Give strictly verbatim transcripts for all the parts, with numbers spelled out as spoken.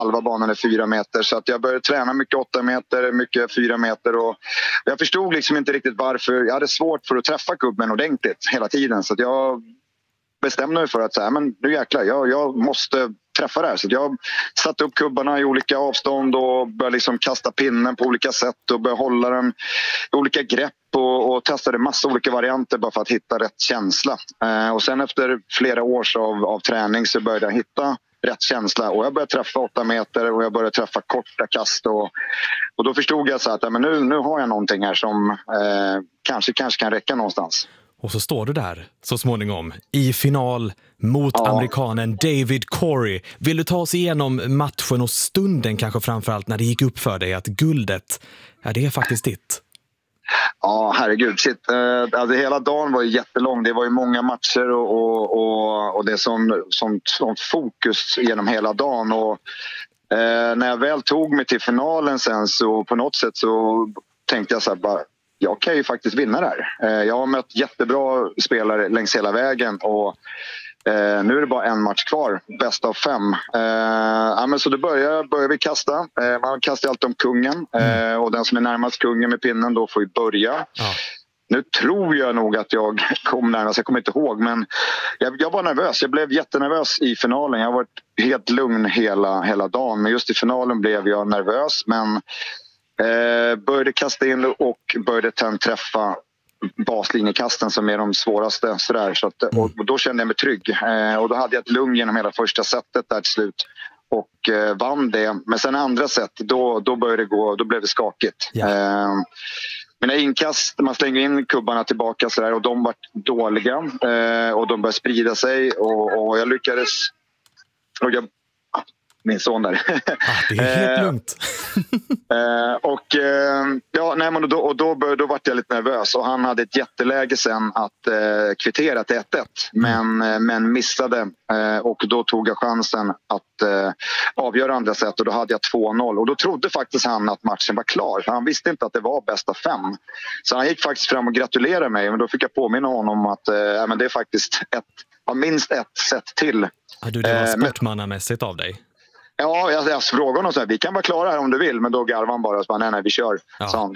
halva banan är fyra meter. Så att jag började träna mycket åtta meter, mycket fyra meter. Och jag förstod liksom inte riktigt varför. Jag hade svårt för att träffa kubben ordentligt hela tiden. Så att jag bestämde mig för att så här, men nu jäklar, jag, jag måste träffa det här. Så jag satte upp kubbarna i olika avstånd och började liksom kasta pinnen på olika sätt och började hålla den i olika grepp och, och testade massa olika varianter bara för att hitta rätt känsla. Eh, och sen efter flera års av, av träning så började jag hitta rätt känsla och jag började träffa åtta meter och jag började träffa korta kast och, och då förstod jag så att ja, men nu, nu har jag någonting här som eh, kanske, kanske kan räcka någonstans. Och så står du där så småningom i final mot ja. amerikanen David Corey. Vill du ta oss igenom matchen och stunden kanske framförallt när det gick upp för dig att guldet, ja, det är faktiskt ditt? Ja, herregud. Shit. Alltså, hela dagen var ju jättelång. Det var ju många matcher och, och, och, och det som, som, som fokus genom hela dagen. Och, eh, när jag väl tog mig till finalen sen så på något sätt så tänkte jag så här bara, jag kan ju faktiskt vinna där. Eh, jag har mött jättebra spelare längs hela vägen och Eh, nu är det bara en match kvar, bäst av fem. Eh, ja, men så då börjar, börjar vi kasta. Eh, man kastar alltid om kungen. Eh, och den som är närmast kungen med pinnen då får ju börja. Ja. Nu tror jag nog att jag kom närmast, jag kommer inte ihåg. Men jag, jag var nervös, jag blev jättenervös i finalen. Jag har varit helt lugn hela, hela dagen. Men just i finalen blev jag nervös. Men eh, började kasta in och började sen träffa baslinjekasten som är de svåraste sådär. Så att, och, och då kände jag mig trygg eh, och då hade jag ett lugn genom hela första setet där till slut och eh, vann det. Men sen andra set då, då började det gå, då blev det skakigt. Yeah. eh, mina inkast, man slänger in kubbarna tillbaka sådär och de var dåliga eh, och de började sprida sig och, och jag lyckades och jag min son där. Ah, det är helt lugnt. eh, och eh, ja, nej, men då, och då, då, då var jag lite nervös och han hade ett jätteläge sen att eh, kvittera till ett ett men, eh, men missade eh, och då tog jag chansen att eh, avgöra andra set och då hade jag två noll och då trodde faktiskt han att matchen var klar för han visste inte att det var bästa fem så han gick faktiskt fram och gratulerade mig men då fick jag påminna honom om att eh, men det är faktiskt ett, ja, minst ett set till. Ah, du, det var sportmannamässigt av dig. Ja, jag, jag frågade honom så här, vi kan vara klara här om du vill. Men då garvade han bara och sa, nej, nej, vi kör. Ja.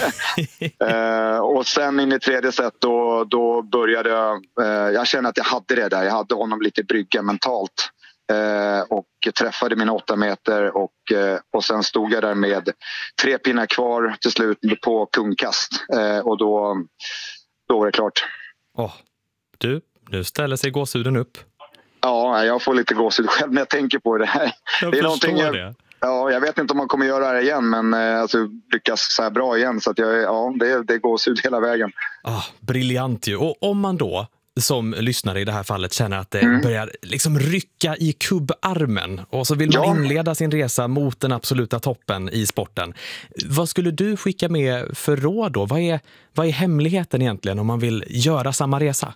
uh, och sen in i tredje set då, då började jag, uh, jag kände att jag hade det där. Jag hade honom lite brygga mentalt. Uh, och träffade mina åtta meter och, uh, och sen stod jag där med tre pinnar kvar till slut på kungkast. Uh, och då, då var det klart. Oh, du, nu ställer sig gåshuden upp. Ja, jag får lite gåshud själv när jag tänker på det här. Jag det är förstår jag, det. Ja, jag vet inte om man kommer göra det igen, men alltså, lyckas så här bra igen. Så att jag, ja, det, det är gåshud hela vägen. Ah, briljant ju. Och om man då, som lyssnare i det här fallet, känner att det mm. börjar liksom rycka i kubbarmen och så vill man ja. inleda sin resa mot den absoluta toppen i sporten. Vad skulle du skicka med för råd då? Vad är, vad är hemligheten egentligen om man vill göra samma resa?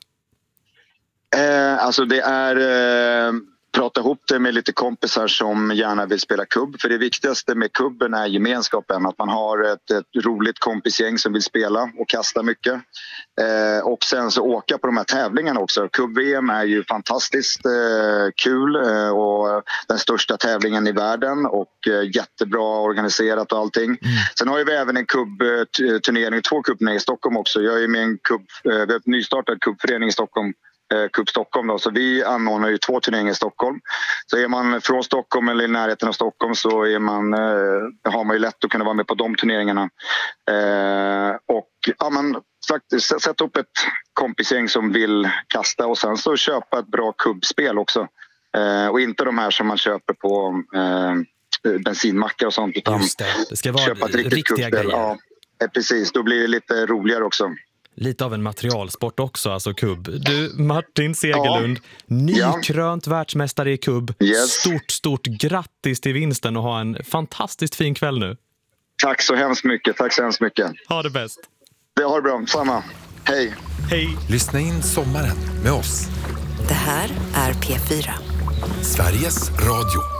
Eh, alltså det är eh, prata ihop det med lite kompisar som gärna vill spela kubb. För det viktigaste med kubben är gemenskapen. Att man har ett, ett roligt kompisgäng som vill spela och kasta mycket. Eh, och sen så åka på de här tävlingarna också. Kubb-V M är ju fantastiskt eh, kul eh, och den största tävlingen i världen och eh, jättebra organiserat och allting. Mm. Sen har ju vi även en kubbturnering, två kubbturneringar i Stockholm också. Jag är med en kubb, eh, vi har ett nystartat kubbförening i Stockholm. Cup Stockholm då. Så vi anordnar ju två turneringar i Stockholm. Så är man från Stockholm eller i närheten av Stockholm så är man, eh, har man ju lätt att kunna vara med på de turneringarna. Eh, och ja, man faktiskt sätta upp ett kompisgäng som vill kasta och sen så köpa ett bra kubbspel också. Eh, och inte de här som man köper på eh, bensinmackar och sånt. Utan just det, det ska vara köpa ett riktigt riktiga kubbspel. grejer. Ja, precis, då blir det lite roligare också. Lite av en materialsport också, alltså kubb. Du, Martin Segerlund, ja. nykrönt ja. världsmästare i kubb. Yes. Stort, stort grattis till vinsten och ha en fantastiskt fin kväll nu. Tack så hemskt mycket, tack så hemskt mycket. Ha det bäst. Det har det bra, samma. Hej. Hej. Lyssna in sommaren med oss. Det här är P fyra. Sveriges Radio.